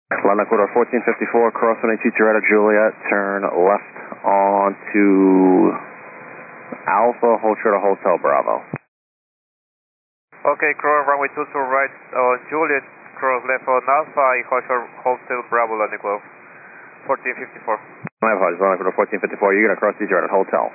Line Ecuador 1454, cross 182 Toronto Juliet, turn left onto Alpha, hold short of Hotel Bravo. Okay, cross runway 22 right on Juliet, cross left on Alpha, y hold short Hotel Bravo, Line Ecuador 1454. My apologies, Line Ecuador 1454, you're going to cross these at Hotel.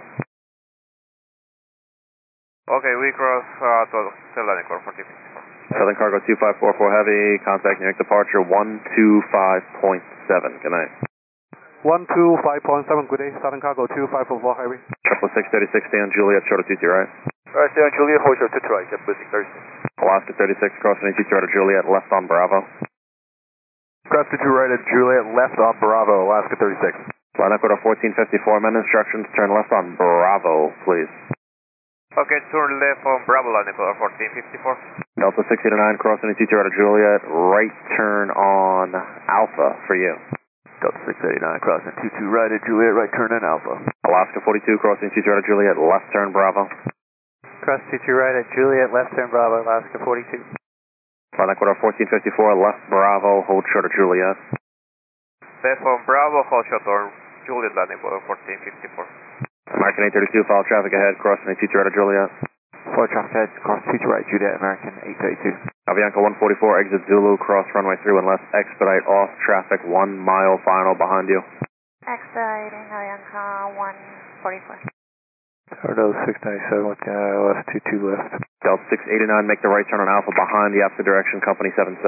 Okay, we cross to Hotel Line Ecuador 1454. Southern Cargo 2544 Heavy, contact New York departure 125.7, good night. 125.7, good day, Southern Cargo 2544 Heavy. 666, stay on Juliet, short of 22 right. Alright, stay on Juliet, hold short 22 right, boosting 36. Alaska 36, cross 182 short of Juliet, left on Bravo. Cross 22 right at Juliet, left on Bravo, Alaska 36. Line Ecuador 1454, men instructions, turn left on Bravo, please. Okay, turn left on Bravo, Line Ecuador 1454. Delta 689, cross 182 short of Juliet, right turn on Alpha for you. Delta 689, crossing 22 right at Juliet, right turn on Alpha. Alaska 42, crossing 22 right at Juliet, left turn Bravo. Cross 22 right at Juliet, left turn Bravo, Alaska 42. Line Ecuador 1454, left Bravo, hold short of Juliet. Left on Bravo, hold short on Juliet, Line Ecuador 1454. American 832, follow traffic ahead, crossing 22 right at Juliet. Follow traffic ahead, cross 22 right, Juliet, American 832. Avianca 144, exit Zulu, cross runway 31 left, expedite off traffic 1 mile final behind you. Exiting Avianca 144. Cardo 697 with left 22 left. Delta 689, make the right turn on Alpha behind the opposite direction, company 76.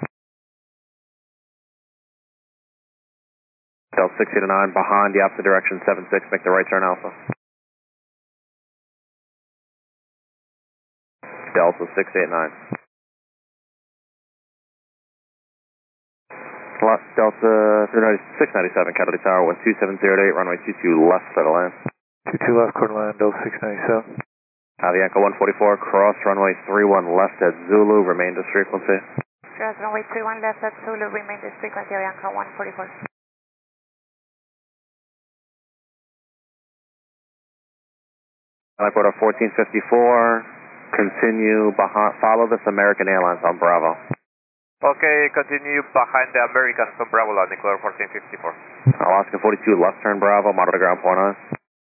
Delta 689, behind the opposite direction, 76, make the right turn Alpha. Delta 689. Delta 697, Catalytic Tower 12708, runway 22 left, settle in. 22 left, quarter line, Delta 697. Avianca 144, cross runway 31 left at Zulu, remain this frequency. Cross runway 31 left at Zulu, remain this frequency, Avianca 144. Ecuador 1454, continue behind, follow this American Airlines on Bravo. Okay, continue behind the Americans on Bravo, Line Ecuador 1454. Alaska 42, left turn Bravo, monitor ground point on.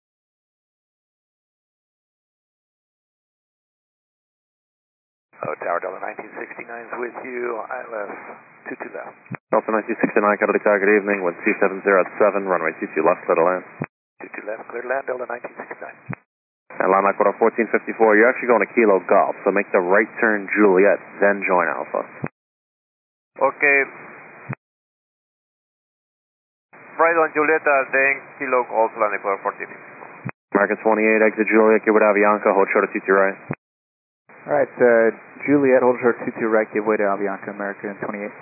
Oh, Tower Delta 1969 is with you, ILS 22 left. Delta 1969, Catalytic Tower, good evening, 12707, runway 22 left, settle in. 22 left, clear to land, Delta 1969. And Lima Ecuador 1454, you're actually going to Kilo Golf, so make the right turn Juliet, then join Alpha. Okay. Right on Juliet, then Kilo Golf, Line Ecuador 1454. American 28, exit Juliet, give way to Avianca, hold short of 22 right. Alright, Juliet, hold short 22 right, give way to Avianca, American 28.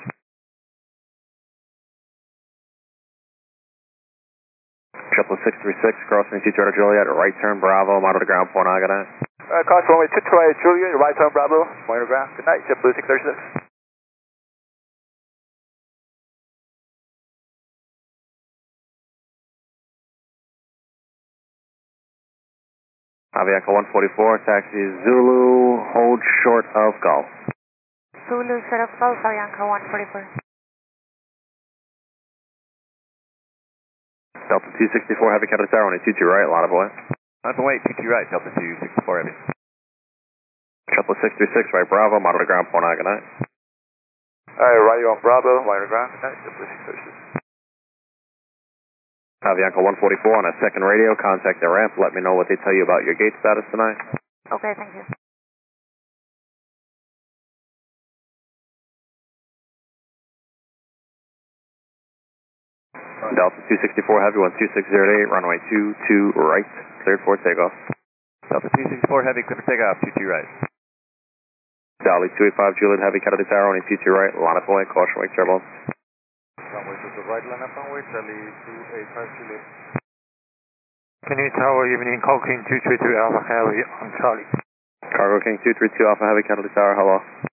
Triple 636, crossing 22 right Juliet, right turn Bravo, monitor ground point on, good night. Cross runway 22 right Juliet, right turn Bravo, monitor ground, good night, JetBlue 636. Avianca 144, taxi Zulu, hold short of Golf. Zulu, short of Golf, Avianca 144. Delta 264, heavy Catalytic Tower, 22 right, lot of way. Delta 22 right, Delta 264 heavy. Triple 636, right Bravo, monitor ground point on, good night. Alright, right on Bravo, monitor ground, good night, JetBlue 636. Avianca 144 on a second radio, contact the ramp, let me know what they tell you about your gate status tonight. Okay, thank you. Delta 264 Heavy 12608, runway 22 right, cleared for takeoff. Delta 264 Heavy, cleared for takeoff, 22 right. Dolly 285 Juliet Heavy Catalytic Tower, only 22 right, line up away, caution wake turbulence. Runway to the right, line up runway, Charlie 285 Juliet. Canadian Tower, evening, Call King 233 Alpha Heavy on Charlie. Cargo King 232 Alpha Heavy Catalytic Tower, hello.